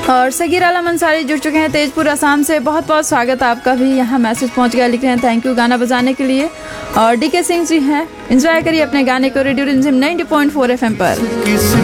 और सगीर आलम अंसारी जुड़ चुके हैं तेजपुर असम से। बहुत बहुत स्वागत आपका भी, यहाँ मैसेज पहुँच गया, लिख रहे हैं थैंक यू गाना बजाने के लिए। और डीके सिंह जी हैं, एंजॉय करिए अपने गाने को रेडियो रिमझिम 90.4 FM पर।